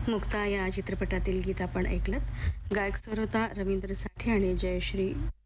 मुक्ता या चित्रपटातील गीत आपण ऐकलत. गायक स्वर होता रवींद्र साठे आणि जयश्री